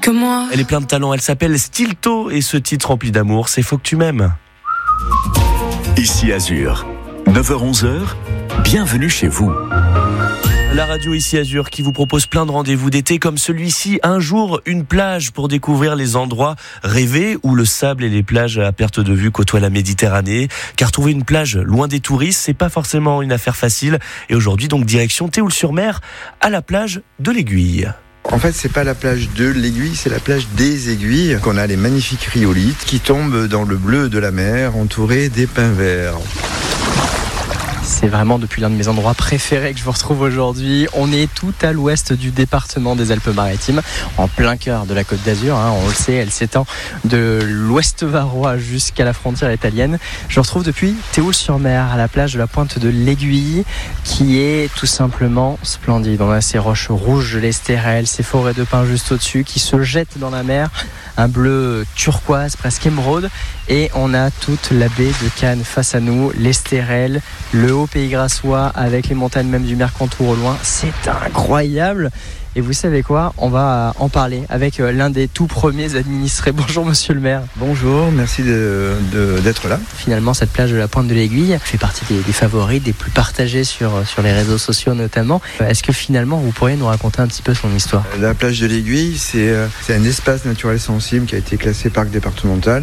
que moi. Elle est pleine de talent, elle s'appelle Stilto et ce titre rempli d'amour, c'est Faut que tu m'aimes. Ici Azur, 9h-11h, bienvenue chez vous. La radio Ici Azur qui vous propose plein de rendez-vous d'été comme celui-ci. Un jour, une plage pour découvrir les endroits rêvés où le sable et les plages à perte de vue côtoient la Méditerranée. Car trouver une plage loin des touristes, c'est pas forcément une affaire facile. Et aujourd'hui, donc, direction Théoul-sur-Mer, à la plage de l'Aiguille. En fait, c'est pas la plage de l'Aiguille, c'est la plage des Aiguilles, qu'on a les magnifiques rhyolites qui tombent dans le bleu de la mer, entourés des pins verts. C'est vraiment depuis l'un de mes endroits préférés que je vous retrouve aujourd'hui. On est tout à l'ouest du département des Alpes-Maritimes, en plein cœur de la Côte d'Azur. On le sait, elle s'étend de l'ouest varois jusqu'à la frontière italienne. Je vous retrouve depuis Théoul-sur-Mer, à la plage de la Pointe de l'Aiguille, qui est tout simplement splendide. On a ces roches rouges de l'Estérel, ces forêts de pins juste au-dessus qui se jettent dans la mer, un bleu turquoise, presque émeraude. Et on a toute la baie de Cannes face à nous, l'Estérel, le haut Pays Grassois avec les montagnes même du Mercantour au loin. C'est incroyable. Et vous savez quoi, on va en parler avec l'un des tout premiers administrés. Bonjour monsieur le maire. Bonjour, merci d'être là. Finalement, cette plage de la Pointe de l'Aiguille fait partie des favoris, des plus partagés sur les réseaux sociaux notamment. Est-ce que finalement vous pourriez nous raconter un petit peu son histoire ? La plage de l'Aiguille, c'est un espace naturel sensible qui a été classé parc départemental.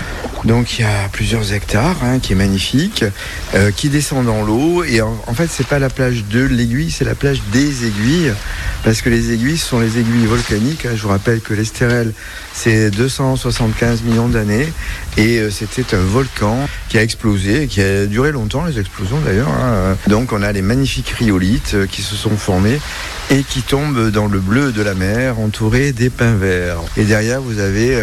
Donc il y a plusieurs hectares, qui est magnifique, qui descend dans l'eau. Et en fait, c'est pas la plage de l'Aiguille, c'est la plage des Aiguilles. Parce que les aiguilles sont les aiguilles volcaniques. Je vous rappelle que l'Estérel, c'est 275 millions d'années. Et c'était un volcan qui a explosé, qui a duré longtemps, les explosions d'ailleurs. Donc on a les magnifiques rhyolites qui se sont formés et qui tombent dans le bleu de la mer, entourés des pins verts. Et derrière, vous avez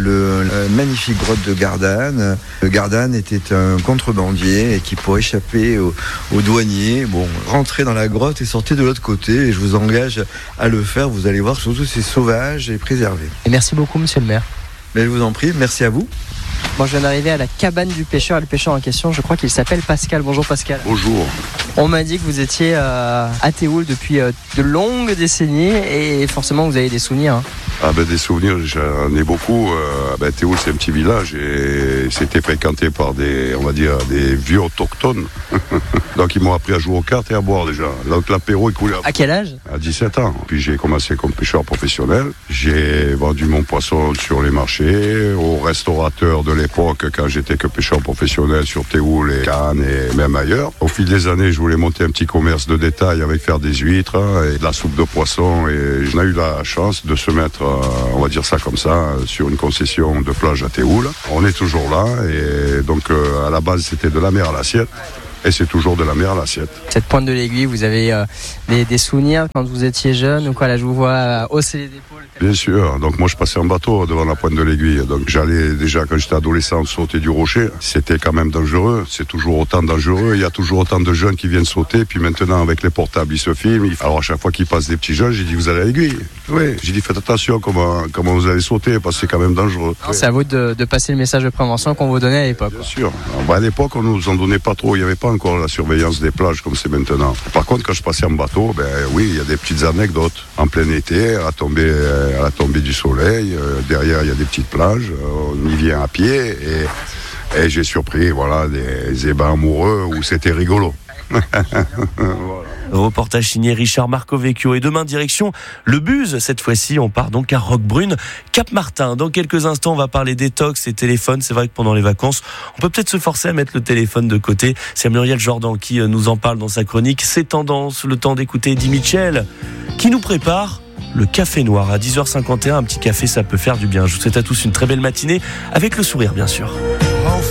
le magnifique grotte de Gardanne. Gardanne était un contrebandier et qui, pour échapper aux douaniers, rentrait dans la grotte et sortait de l'autre côté. Et je vous engage à le faire. Vous allez voir, surtout c'est sauvage et préservé. Et merci beaucoup, monsieur le maire. Mais je vous en prie, merci à vous. Bon, je viens d'arriver à la cabane du pêcheur. Et le pêcheur en question, je crois qu'il s'appelle Pascal. Bonjour Pascal. Bonjour. On m'a dit que vous étiez à Théoul depuis de longues décennies et forcément vous avez des souvenirs. Des souvenirs, j'en ai beaucoup. Théoul, c'est un petit village et c'était fréquenté par des vieux autochtones. Donc ils m'ont appris à jouer aux cartes et à boire déjà. Donc l'apéro, il coulait. À quel âge ? À 17 ans. Puis j'ai commencé comme pêcheur professionnel. J'ai vendu mon poisson sur les marchés, aux restaurateurs de l'époque, quand j'étais que pêcheur professionnel sur Théoul et Cannes et même ailleurs. Au fil des années, je voulais monter un petit commerce de détail avec faire des huîtres et de la soupe de poisson. Et on a eu la chance de se mettre, on va dire ça comme ça, sur une concession de plage à Théoul. On est toujours là et donc à la base, c'était de la mer à l'assiette. Et c'est toujours de la mer à l'assiette. Cette Pointe de l'Aiguille, vous avez des souvenirs quand vous étiez jeune ou quoi ? Là, je vous vois hausser les épaules. Bien sûr. Donc moi, je passais en bateau devant la Pointe de l'Aiguille. Donc j'allais déjà, quand j'étais adolescent, sauter du rocher. C'était quand même dangereux. C'est toujours autant dangereux. Il y a toujours autant de jeunes qui viennent sauter. Puis maintenant, avec les portables, ils se filment. Alors à chaque fois qu'ils passent des petits jeunes, j'ai dit, vous allez à l'Aiguille ? Oui. J'ai dit, faites attention comment vous allez sauter, parce que c'est quand même dangereux. Alors, c'est à vous de passer le message de prévention qu'on vous donnait à l'époque. Bien sûr. À l'époque, on nous en donnait pas trop. Il n'y avait pas encore la surveillance des plages comme c'est maintenant. Par contre, quand je passais en bateau, oui, il y a des petites anecdotes. En plein été, à la tombée du soleil, derrière il y a des petites plages, on y vient à pied et j'ai surpris des ébats amoureux où c'était rigolo. Voilà. Reportage signé Richard Marcovecchio. Et demain, direction le Buz. Cette fois-ci, on part donc à Roquebrune, Cap-Martin. Dans quelques instants, on va parler détox et téléphone. C'est vrai que pendant les vacances, on peut peut-être se forcer à mettre le téléphone de côté. C'est Muriel Jordan qui nous en parle dans sa chronique. C'est tendance, le temps d'écouter Eddie Mitchell, qui nous prépare le café noir à 10h51. Un petit café, ça peut faire du bien. Je vous souhaite à tous une très belle matinée, avec le sourire, bien sûr.